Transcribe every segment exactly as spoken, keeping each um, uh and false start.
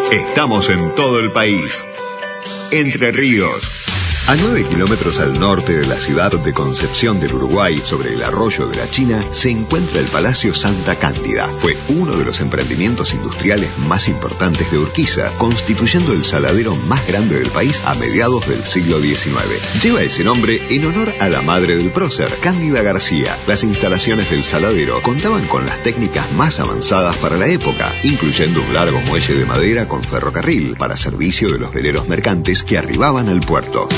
Estamos en todo el país. Entre Ríos. A nueve kilómetros al norte de la ciudad de Concepción del Uruguay, sobre el arroyo de la China, se encuentra el Palacio Santa Cándida. Fue uno de los emprendimientos industriales más importantes de Urquiza, constituyendo el saladero más grande del país a mediados del siglo diecinueve. Lleva ese nombre en honor a la madre del prócer, Cándida García. Las instalaciones del saladero contaban con las técnicas más avanzadas para la época, incluyendo un largo muelle de madera con ferrocarril para servicio de los veleros mercantes que arribaban al puerto.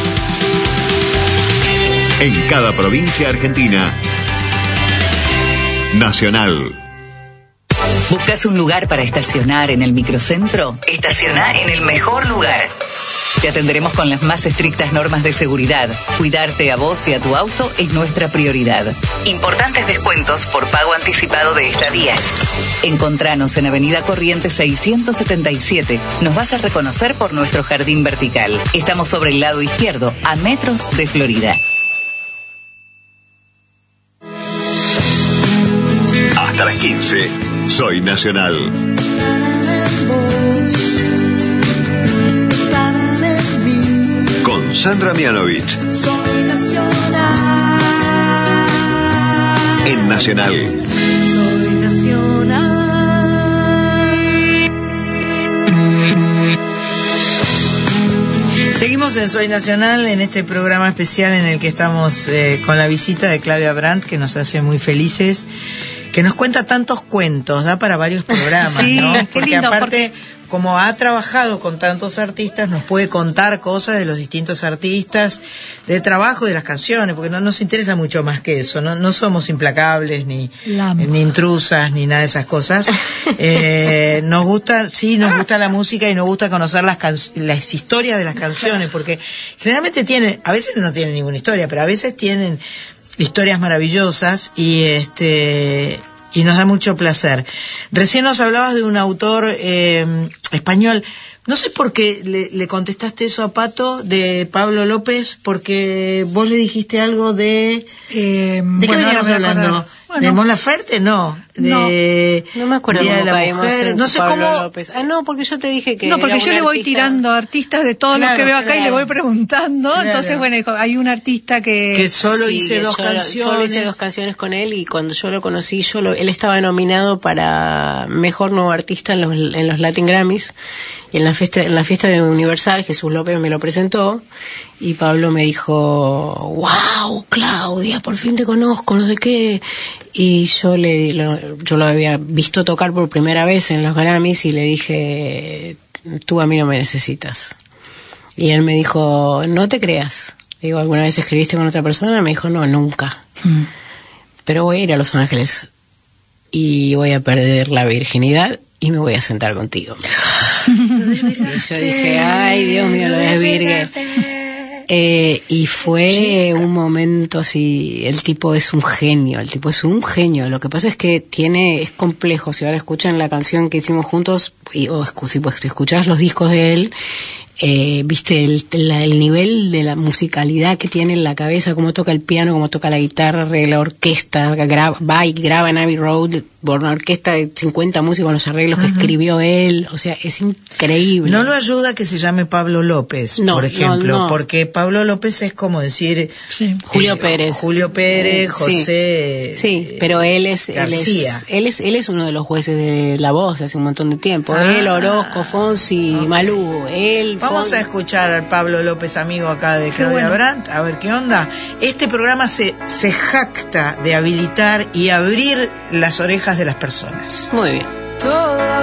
En cada provincia argentina, Nacional. ¿Buscas un lugar para estacionar en el microcentro? Estaciona en el mejor lugar. Te atenderemos con las más estrictas normas de seguridad. Cuidarte a vos y a tu auto es nuestra prioridad. Importantes descuentos por pago anticipado de estadías. Encontranos en Avenida Corrientes seiscientos setenta y siete. Nos vas a reconocer por nuestro jardín vertical. Estamos sobre el lado izquierdo, a metros de Florida. Hasta las quince, Soy Nacional. Con Sandra Mianovich. Soy Nacional. En Nacional. Soy Nacional. Seguimos en Soy Nacional, en este programa especial en el que estamos eh, con la visita de Claudia Brandt, que nos hace muy felices, que nos cuenta tantos cuentos, da para varios programas, sí, ¿no? qué Porque lindo, aparte, porque... como ha trabajado con tantos artistas, nos puede contar cosas de los distintos artistas, del trabajo de las canciones, porque no nos interesa mucho más que eso, no, no somos implacables, ni, ni intrusas, ni nada de esas cosas. Eh, nos gusta, sí, nos gusta la música y nos gusta conocer las, can- las historias de las canciones, porque generalmente tienen, a veces no tienen ninguna historia, pero a veces tienen historias maravillosas y este... y nos da mucho placer. Recién nos hablabas de un autor eh, español. No sé por qué le, le contestaste eso a Pato, de Pablo López, porque vos le dijiste algo de... Eh, ¿De qué bueno, veníamos hablando? Bueno, ¿De Mon Laferte? No. De No, no me acuerdo Día cómo de la caímos Mujer. en No sé Pablo cómo... López. Ah, no, porque yo te dije que no, porque era yo un le voy artista... tirando artistas de todos Claro, los que veo acá claro. y le voy preguntando. Claro. Entonces, bueno, dijo, hay un artista que... Que solo Sí, hice que dos yo, canciones. Solo hice dos canciones con él y cuando yo lo conocí, yo lo, él estaba nominado para Mejor Nuevo Artista en los, en los Latin Grammys. Y en la fiesta, en la fiesta de Universal, Jesús López me lo presentó y Pablo me dijo, wow, Claudia, por fin te conozco, no sé qué. Y yo le lo, yo lo había visto tocar por primera vez en los Grammys y le dije, tú a mí no me necesitas. Y él me dijo, no te creas. Digo, ¿alguna vez escribiste con otra persona? Me dijo, no, nunca. Mm. Pero voy a ir a Los Ángeles y voy a perder la virginidad y me voy a sentar contigo. Y yo dije, ay, Dios mío, lo desvirgué. Eh, y fue un momento así, el tipo es un genio, el tipo es un genio. Lo que pasa es que tiene, es complejo. Si ahora escuchan la canción que hicimos juntos, y, o si pues, escuchás los discos de él, eh, viste el, la, el nivel de la musicalidad que tiene en la cabeza, cómo toca el piano, cómo toca la guitarra, la orquesta, graba, va y graba en Abbey Road por una orquesta de cincuenta músicos, los arreglos uh-huh. que escribió él, o sea, es increíble. No lo ayuda que se llame Pablo López, no, por ejemplo, no, no. porque Pablo López es como decir sí. Julio eh, Pérez. Julio Pérez, José. Sí, sí, pero él es, él es él es él es uno de los jueces de La Voz hace un montón de tiempo. Ah. Él, Orozco, Fonsi, okay. Malú, él. Vamos Fonsi. a escuchar al Pablo López, amigo acá de Claudia bueno. Brandt, a ver qué onda. Este programa se se jacta de habilitar y abrir las orejas de las personas. Muy bien. Todo